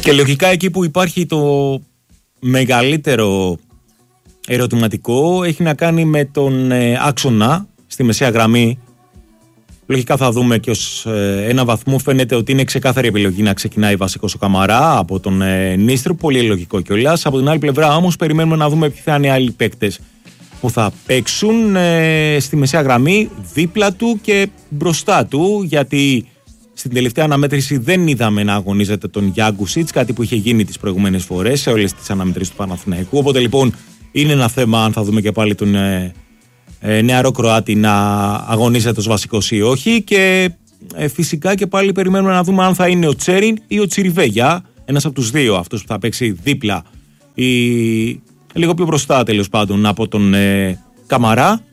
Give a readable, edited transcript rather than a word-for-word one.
Και λογικά εκεί που υπάρχει το μεγαλύτερο ερωτηματικό έχει να κάνει με τον άξονα στη μεσαία γραμμή. Λογικά θα δούμε και ως ένα βαθμό φαίνεται ότι είναι ξεκάθαρη επιλογή να ξεκινάει βασικός ο Καμαρά από τον Νίστρου. Πολύ λογικό κιόλας. Από την άλλη πλευρά όμως περιμένουμε να δούμε ποιοι θα είναι οι άλλοι παίκτες που θα παίξουν στη μεσαία γραμμή δίπλα του και μπροστά του, γιατί στην τελευταία αναμέτρηση δεν είδαμε να αγωνίζεται τον Γιάνκουσιτς, κάτι που είχε γίνει τις προηγούμενες φορές σε όλες τις αναμετρήσεις του Παναθηναϊκού. Οπότε λοιπόν είναι ένα θέμα αν θα δούμε και πάλι τον νεαρό Κροάτη να αγωνίζεται ως βασικός ή όχι, και φυσικά και πάλι περιμένουμε να δούμε αν θα είναι ο Τσέριν ή ο Τσιριβέγια, ένας από τους δύο, αυτός που θα παίξει δίπλα ή λίγο πιο μπροστά τέλος πάντων από τον Καμαρά.